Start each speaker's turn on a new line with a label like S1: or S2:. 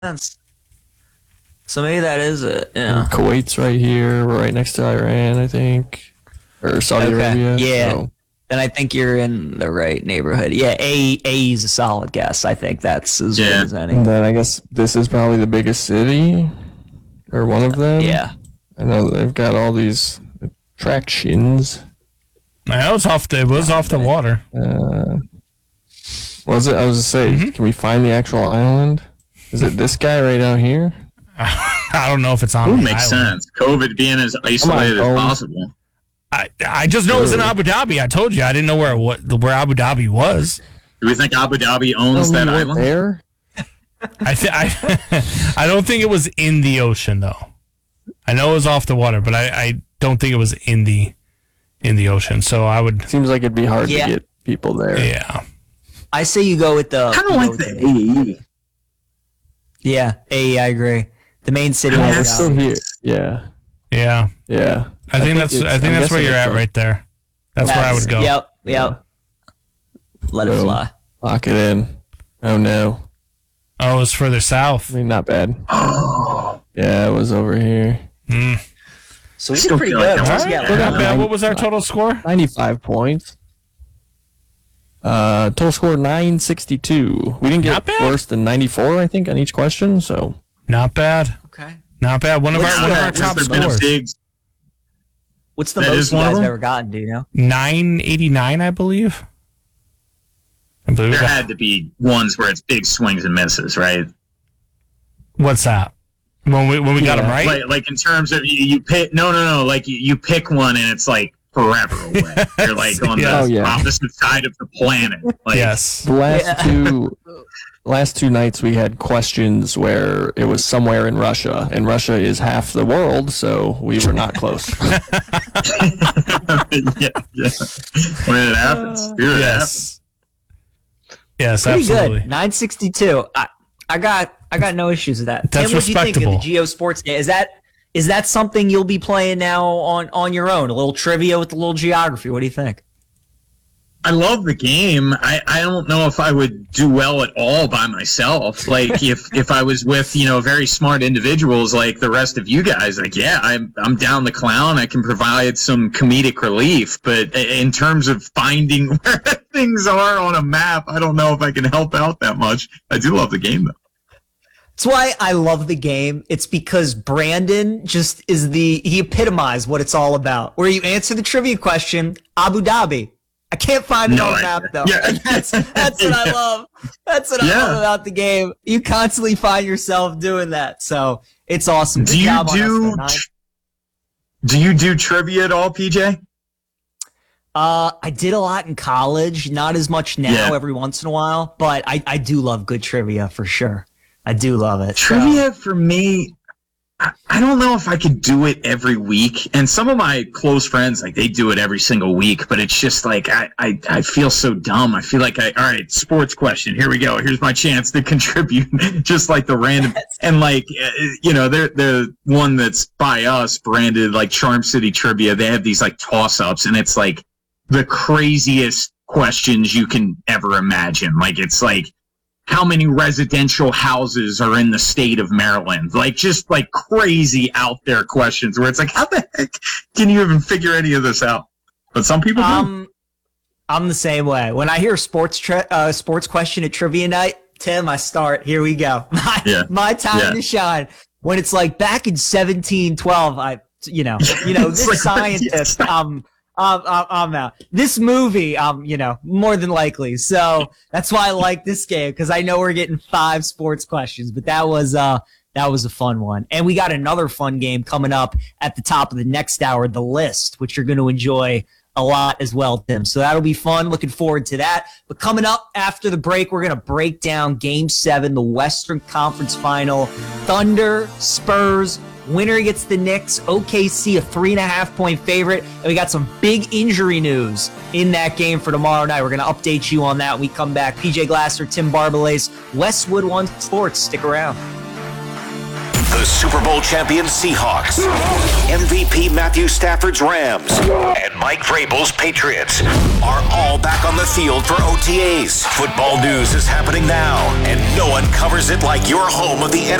S1: sense. So maybe that is it. Yeah.
S2: Kuwait's right here. We're right next to Iran, I think, or Saudi Arabia.
S1: Yeah.
S2: So.
S1: Then I think you're in the right neighborhood. Yeah, A is a solid guess. I think that's as good as any.
S2: And then I guess this is probably the biggest city, or one of them.
S1: Yeah.
S2: I know they've got all these attractions.
S3: It was off the water.
S2: Was it? I was going to say, Can we find the actual island? Is it this guy right out here?
S3: I don't know if it's on the
S4: makes
S3: island.
S4: sense. COVID being as isolated as possible.
S3: I just know it was in Abu Dhabi. I told you I didn't know where Abu Dhabi was.
S4: Do we think Abu Dhabi owns that island?
S2: There?
S3: I don't think it was in the ocean though. I know it was off the water, but I don't think it was in the ocean. So I would.
S2: Seems like it'd be hard to get people there.
S3: Yeah.
S1: I say you go with the.
S4: Kind of like the AE.
S1: Yeah, AE. I agree. The main city.
S2: We're still here. Yeah.
S3: Yeah.
S2: Yeah.
S3: I think that's where you're at right there. That's where I would go.
S1: Yep. Let it fly.
S2: Lock it in. Oh no.
S3: Oh, it was further south.
S2: I mean, not bad. Yeah, it was over here.
S1: So we did pretty good.
S3: Not bad. What was our total score?
S2: 95 points. Total score 962. We didn't get worse than 94, I think, on each question. So
S3: not bad.
S1: Okay.
S3: Not bad. One of our top scores.
S1: What's the most you guys have ever gotten? Do you know?
S3: 989, I believe.
S4: There had to be ones where it's big swings and misses, right?
S3: What's that? When we got them right?
S4: Like in terms of you pick no. Like you pick one and it's like forever away. You're like on the opposite side of the planet. Like,
S3: yes.
S2: The last two nights we had questions where it was somewhere in Russia, and Russia is half the world, so we were not close.
S4: yeah. When it happens, it happens.
S3: Yes,
S1: pretty
S3: absolutely.
S1: Good. 962. I got no issues with that.
S3: That's
S1: Tim, what do you think of
S3: respectable.
S1: the Geo Sports Day? Is that something you'll be playing now on your own? A little trivia with a little geography. What do you think?
S4: I love the game. I don't know if I would do well at all by myself. Like if I was with, very smart individuals like the rest of you guys, like, yeah, I'm down the clown. I can provide some comedic relief. But in terms of finding where things are on a map, I don't know if I can help out that much. I do love the game though.
S1: That's why I love the game. It's because Brandon just he epitomized what it's all about. Where you answer the trivia question, Abu Dhabi. I can't find it on the map though. Yeah. That's what I love. That's what I love about the game. You constantly find yourself doing that. So it's awesome.
S4: Do you do trivia at all, PJ?
S1: I did a lot in college, not as much now every once in a while, but I do love good trivia for sure. I do love it.
S4: Trivia for me, I don't know if I could do it every week. And some of my close friends, like they do it every single week, but it's just like, I feel so dumb. I feel like all right, sports question. Here we go. Here's my chance to contribute. Just like the random, and like, the one that's by us branded like Charm City Trivia. They have these like toss ups and it's like the craziest questions you can ever imagine. Like, it's like, how many residential houses are in the state of Maryland? Like, just like crazy out there questions where it's like, how the heck can you even figure any of this out? But some people do.
S1: I'm the same way. When I hear sports question at trivia night, Tim, I start, here we go. My time to shine. When it's like back in 1712, this
S4: like,
S1: scientist, I'm out. This movie, more than likely. So that's why I like this game, because I know we're getting 5 sports questions. But that was a fun one. And we got another fun game coming up at the top of the next hour, The List, which you're going to enjoy a lot as well, Tim. So that'll be fun. Looking forward to that. But coming up after the break, we're going to break down Game 7, the Western Conference Final. Thunder, Spurs, winner gets the Knicks. OKC, a 3.5-point favorite. And we got some big injury news in that game for tomorrow night. We're going to update you on that when we come back. PJ Glasser, Tim Barbalace, Westwood One Sports. Stick around.
S5: The Super Bowl champion Seahawks, MVP Matthew Stafford's Rams, and Mike Vrabel's Patriots are all back on the field for OTAs. Football news is happening now, and no one covers it like your home of the